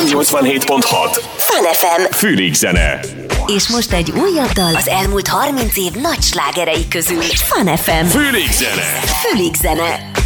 FM 87.6. Fun FM. Fülig zene. És most egy újabb dal az elmúlt 30 év nagy slágerei közül. Fun FM. Fülig zene. Fülig zene.